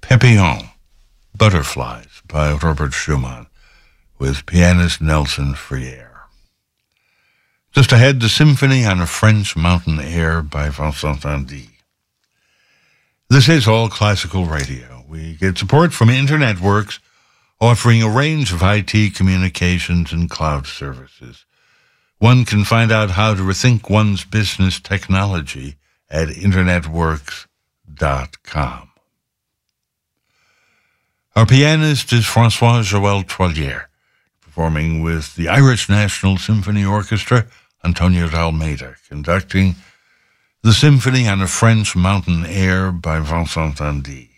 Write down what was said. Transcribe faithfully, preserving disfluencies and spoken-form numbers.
Papillon, Butterflies by Robert Schumann, with pianist Nelson Friere. Just ahead, the Symphony on a French Mountain Air by Vincent Tandy. This is All Classical Radio. We get support from Internet Works, offering a range of I T communications and cloud services. One can find out how to rethink one's business technology at internet works dot com. Our pianist is François-Joël Troilière, performing with the Irish National Symphony Orchestra, Antonio d'Almeida, conducting the Symphony on a French Mountain Air by Vincent Tandy.